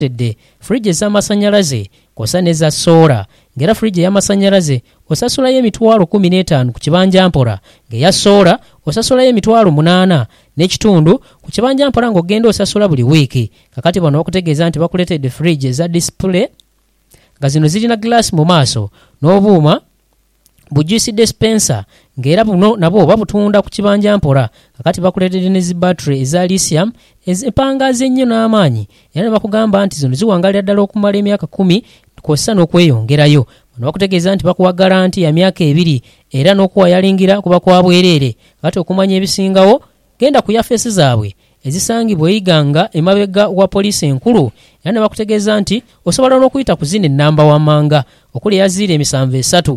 fridge z'amasanyalaze kosa ne za sola ngera fridge y'amasanyalaze osasulayo emitwalo 15 ku kibanja mpola ngeya sola osasulayo emitwalo 8 n'ekitundu ku kibanja mpola ng'ogenda osasula buli wiiki. Kakati bano bakutegeeza nti bakuleetedde fridge za display nga zino zirina glass mu maaso n'obuuma bujuice dispenser ngera buno nabo babutunda ku kibanja mpola. Kakati bakuleetedde ne zi battery eza lithium ezipangaaze ennyo n'amaanyi era ne bakugamba nti zino ziwangalira ddala okumala emyaka 10 kosa n'okweyongerayo. Bano bakutegeeza nti bakuwa garanti ya myaka 2 era n'okuwayalingira kuba kwa bwereere. Kakati okumanya ebisingawo genda ku yafeesi zaabwe ezisangibwa Iganga emabega wa poliisi enkulu era ne bakutegeeza nti osobola n'okuyita ku zino ennamba wammanga okuli yaziire 73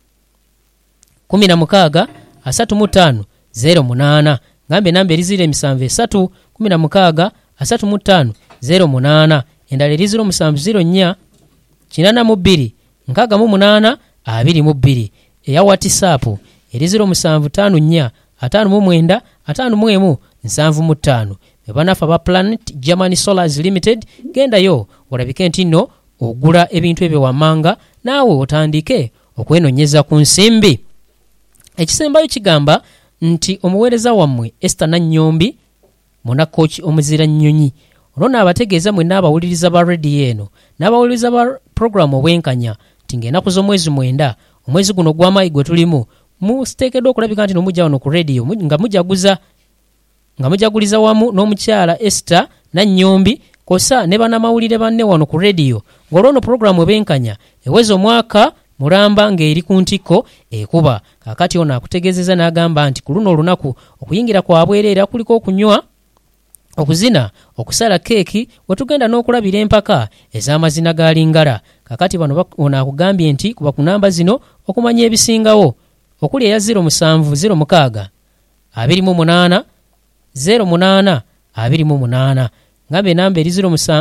16 35 08 ngambe namba eriziire 73 16 35 08 endala eriziro 704 82 68 22 eya WhatsApp eriziro 754 59 51 75. Bebanafa ba Planet Germany Solars Limited genda yo olabike nti nno ogula ebintu ebyo wammanga naawe otandike okwenonyeza ku nsimbi. Ekisembayo kigamba nti omuweereza wammwe Esther Nanyombi muna coach omuzira nnyonyi olona abategeeza mwe n'abawuliriza ba radio eno n'abawuliriza ba program obwenkanya tingena ku z'omwezi 9 omwezi guno gw'amayi gwe tulimu musteekeddwa okulabika nti nomujja wano ku radio nga mujaguliza wamu n'omukyala Esther Nanyombi kosa ne banamawulire banne wano ku radio ng'olwono program obwenkanya eweza omwaka mulamba ng'eri ku ntikko ekuba. Kakati ono akutegeezeza n'agamba nti ku luno olunaku okuyingira kwa bwereera kuliko okunywa okuzina okusala keeki wetugenda n'okulabira empaka ez'amazina ga Lingala. Kakati bano ono akugambye nti kuba ku namba zino okumanya ebisingawo okuli eya 0706 28 08 28 ngambe namba eri 0706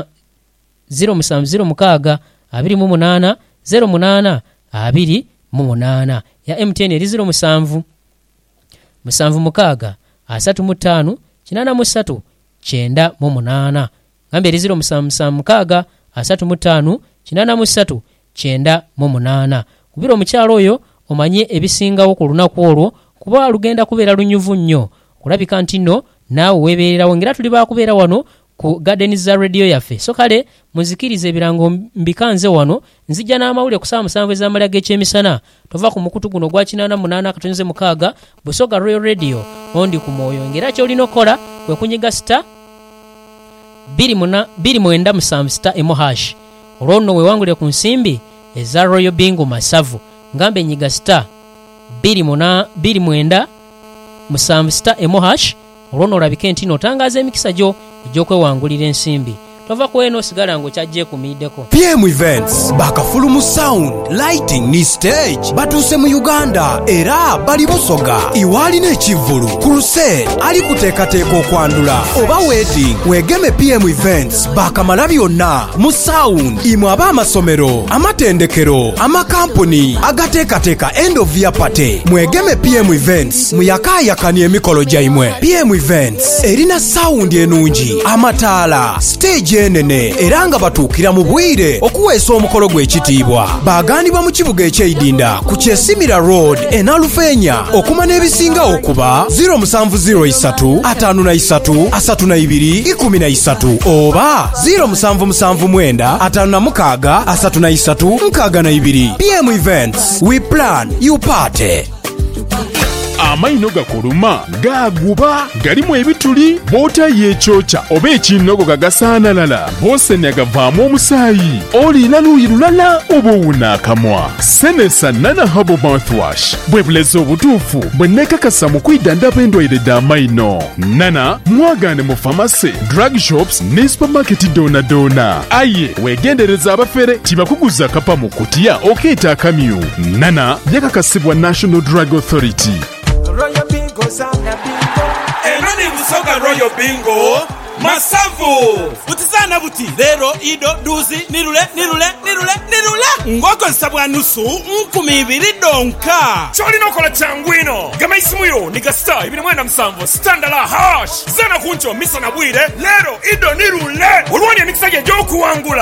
28 08 28 ya MTN eri 07 76 35 83 98 ngambe eri 0776 35 83 98. Kubira omukyalo oyo omanye ebisingawo ku lunaku olwo kuba lugenda kubeera lunyuvu nnyo kulabika nti nno naawe weebeererawo ngera tuli baakubeera wano ku Garden za radio yaffe. So kale muzikirize ebirango mbikanze wano nzijja n'amawulire ku 7 ez'amalya g'ekyemisana tova ku mukutu guno gwa 88 Busoga Royal Radio ondi ku mwoyo ngera ky'olina okukola kwe kunyiga star 29 star emo# olwono weewangulire ku nsimbi eza Royal Bingu Masavu ngambe nyiga star 29 star emo# olwono olabike nti notangaza emikisa gyo egy'okwewangulira ensimbi tova ku eno sigala ngo kyajje kumiddeko. PM Events bakafulumu sound lighting ni stage batuse mu Uganda era bali Busoga iwalina ekivulu crusade ali kuteekateeka okwandula oba wedding wegeme PM Events bakamala byonna mu sound imwe ab'amasomero amatendekero amakampuni agateekateeka end of year party mwegeme PM Events muyakaayakani emikolo gyaimwe. PM Events erina sound enungi amataala stage enene era nga batuukira mu bwire okuweesa omukolo gw'ekitiibwa. Baagandibwa mu kibuga eky'Eidinda ku Kyesimira Road Enalufeenya okuma n'ebisingawo okuba 0703 53 32 oba 0779 56 32. PM Events, we plan, you party. Amaino gakuluma gaguba galimu ebituli bota yechocha oba ekinogo gagasaanalala bose nyagavaamu omusaayi olina luuyi lulala oba owunaakamwa. Senesa Nana Herbal Mouthwash bwe bulezi obutuufu bwe neekakasa mu kwidandaba endwaire d'amaino. Nana mwagaane mu famasi, drug shops ne supermarket doona. Aye weegendereza abafere tibakuguza kapa mu kutiya okeeta akamyu. Nana yakakasibwa National Drug Authority. Royal Bingo sana bingo enani Busoga Royal Bingo Masavu utizana buti lero ido duzi nirule ngoko nsabwa nusu 2,000 donka choli nokola changwino gama isimuyo nika star 27 standala hash zana kuncho misa na bwire lero ido nirule ulwani ya mikisaje joku wangula